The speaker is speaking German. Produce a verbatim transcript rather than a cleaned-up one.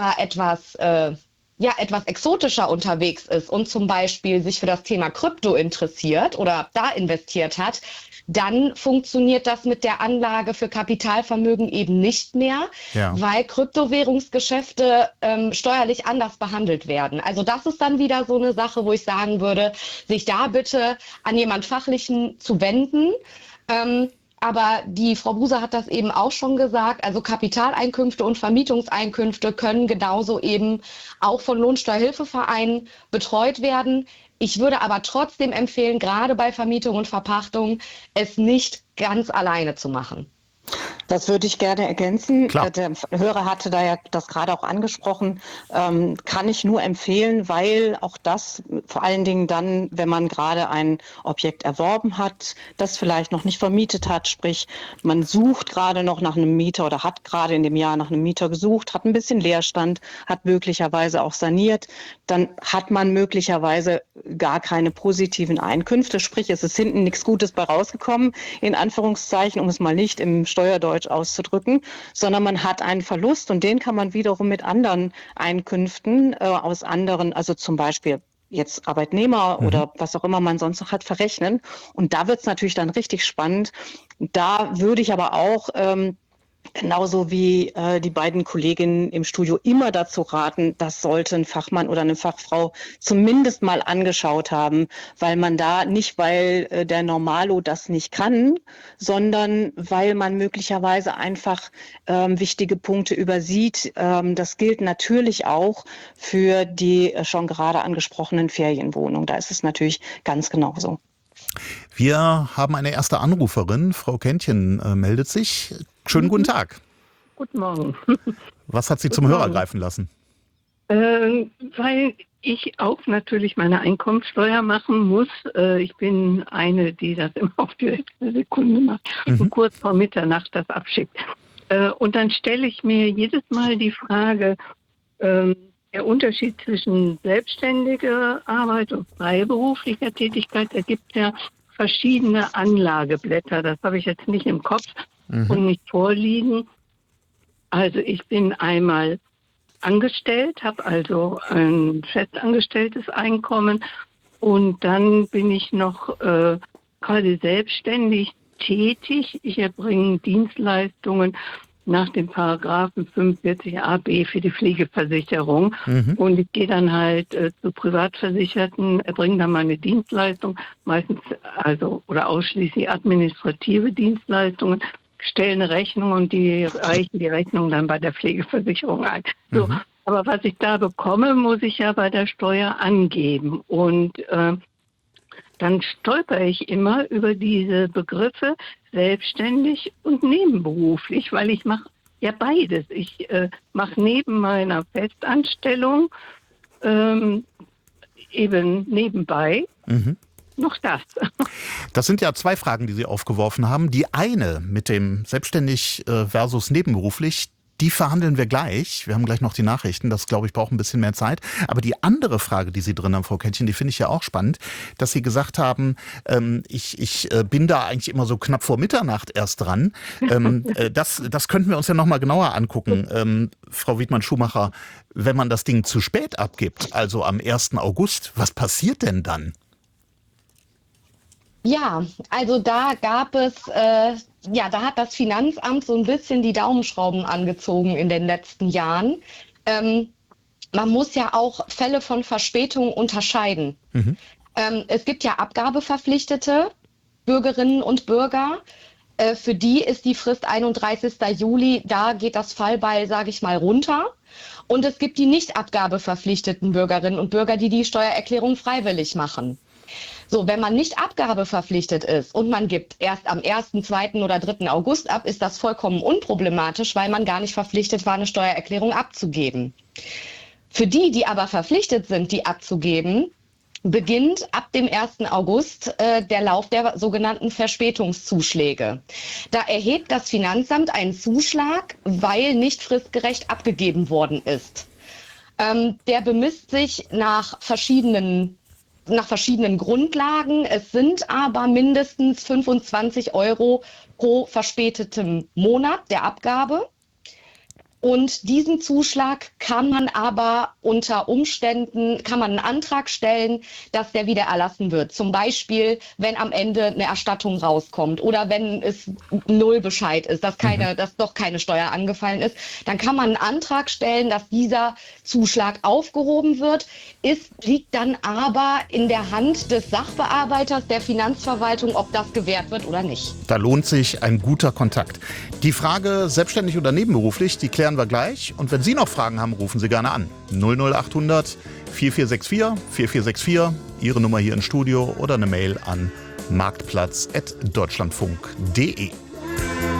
etwas, äh, ja, etwas exotischer unterwegs ist und zum Beispiel sich für das Thema Krypto interessiert oder da investiert hat, dann funktioniert das mit der Anlage für Kapitalvermögen eben nicht mehr, Ja. weil Kryptowährungsgeschäfte ähm, steuerlich anders behandelt werden. Also das ist dann wieder so eine Sache, wo ich sagen würde, sich da bitte an jemand Fachlichen zu wenden. Ähm, aber die Frau Buser hat das eben auch schon gesagt, also Kapitaleinkünfte und Vermietungseinkünfte können genauso eben auch von Lohnsteuerhilfevereinen betreut werden. Ich würde aber trotzdem empfehlen, gerade bei Vermietung und Verpachtung, es nicht ganz alleine zu machen. Das würde ich gerne ergänzen. Klar. Der Hörer hatte da ja das gerade auch angesprochen. Ähm, kann ich nur empfehlen, weil auch das vor allen Dingen dann, wenn man gerade ein Objekt erworben hat, das vielleicht noch nicht vermietet hat, sprich man sucht gerade noch nach einem Mieter oder hat gerade in dem Jahr nach einem Mieter gesucht, hat ein bisschen Leerstand, hat möglicherweise auch saniert, dann hat man möglicherweise gar keine positiven Einkünfte, sprich es ist hinten nichts Gutes bei rausgekommen, in Anführungszeichen, um es mal nicht im Steuerdeutsch auszudrücken, sondern man hat einen Verlust und den kann man wiederum mit anderen Einkünften äh, aus anderen, also zum Beispiel jetzt Arbeitnehmer Mhm. oder was auch immer man sonst noch hat, verrechnen. Und da wird es natürlich dann richtig spannend. Da würde ich aber auch ähm, genauso wie äh, die beiden Kolleginnen im Studio immer dazu raten, das sollte ein Fachmann oder eine Fachfrau zumindest mal angeschaut haben, weil man da nicht, weil äh, der Normalo das nicht kann, sondern weil man möglicherweise einfach ähm, wichtige Punkte übersieht. Ähm, das gilt natürlich auch für die äh, schon gerade angesprochenen Ferienwohnungen. Da ist es natürlich ganz genauso. Wir haben eine erste Anruferin. Frau Käntchen äh, meldet sich. Schönen guten Tag. Guten Morgen. Was hat Sie Guten zum Hörer Morgen. greifen lassen? Äh, weil ich auch natürlich meine Einkommensteuer machen muss. Äh, ich bin eine, die das immer auf die letzte Sekunde macht Mhm. und kurz vor Mitternacht das abschickt. Äh, und dann stelle ich mir jedes Mal die Frage, ähm, der Unterschied zwischen selbstständiger Arbeit und freiberuflicher Tätigkeit, da gibt es ja verschiedene Anlageblätter. Das habe ich jetzt nicht im Kopf Mhm. und nicht vorliegen. Also ich bin einmal angestellt, habe also ein festangestelltes Einkommen und dann bin ich noch äh, quasi selbstständig tätig. Ich erbringe Dienstleistungen nach dem Paragraphen fünfundvierzig a b für die Pflegeversicherung. Mhm. Und ich gehe dann halt äh, zu Privatversicherten, erbringe dann meine Dienstleistung, meistens also oder ausschließlich administrative Dienstleistungen, stelle eine Rechnung und die reichen die Rechnung dann bei der Pflegeversicherung ein. So, Mhm. aber was ich da bekomme, muss ich ja bei der Steuer angeben. Und äh, dann stolper ich immer über diese Begriffe selbstständig und nebenberuflich, weil ich mache ja beides. Ich äh, mache neben meiner Festanstellung ähm, eben nebenbei Mhm. noch das. Das sind ja zwei Fragen, die Sie aufgeworfen haben. Die eine mit dem selbstständig äh, versus nebenberuflich, die verhandeln wir gleich. Wir haben gleich noch die Nachrichten. Das, glaube ich, braucht ein bisschen mehr Zeit. Aber die andere Frage, die Sie drin haben, Frau Käntchen, die finde ich ja auch spannend, dass Sie gesagt haben, ähm, ich, ich äh, bin da eigentlich immer so knapp vor Mitternacht erst dran. Ähm, äh, das, das könnten wir uns ja noch mal genauer angucken, ähm, Frau Wiedmann-Schumacher. Wenn man das Ding zu spät abgibt, also am ersten August, was passiert denn dann? Ja, also da gab es, äh, ja, da hat das Finanzamt so ein bisschen die Daumenschrauben angezogen in den letzten Jahren. Ähm, man muss ja auch Fälle von Verspätung unterscheiden. Mhm. Ähm, es gibt ja abgabeverpflichtete Bürgerinnen und Bürger. Äh, für die ist die Frist einunddreißigster Juli. Da geht das Fallbeil, sage ich mal, runter. Und es gibt die nicht abgabeverpflichteten Bürgerinnen und Bürger, die die Steuererklärung freiwillig machen. So, wenn man nicht abgabeverpflichtet ist und man gibt erst am ersten, zweiten oder dritten August ab, ist das vollkommen unproblematisch, weil man gar nicht verpflichtet war, eine Steuererklärung abzugeben. Für die, die aber verpflichtet sind, die abzugeben, beginnt ab dem ersten August äh, der Lauf der sogenannten Verspätungszuschläge. Da erhebt das Finanzamt einen Zuschlag, weil nicht fristgerecht abgegeben worden ist. Ähm, der bemisst sich nach verschiedenen nach verschiedenen Grundlagen. Es sind aber mindestens fünfundzwanzig Euro pro verspätetem Monat der Abgabe. Und diesen Zuschlag kann man aber unter Umständen, kann man einen Antrag stellen, dass der wieder erlassen wird. Zum Beispiel, wenn am Ende eine Erstattung rauskommt oder wenn es null Bescheid ist, dass keine, mhm. dass doch keine Steuer angefallen ist, dann kann man einen Antrag stellen, dass dieser Zuschlag aufgehoben wird. Es liegt dann aber in der Hand des Sachbearbeiters der Finanzverwaltung, ob das gewährt wird oder nicht. Da lohnt sich ein guter Kontakt. Die Frage, selbstständig oder nebenberuflich, die klären wir gleich. Und wenn Sie noch Fragen haben, rufen Sie gerne an. null null acht hundert vier vier sechs vier vier vier sechs vier, Ihre Nummer hier im Studio oder eine Mail an marktplatz at deutschlandfunk punkt de.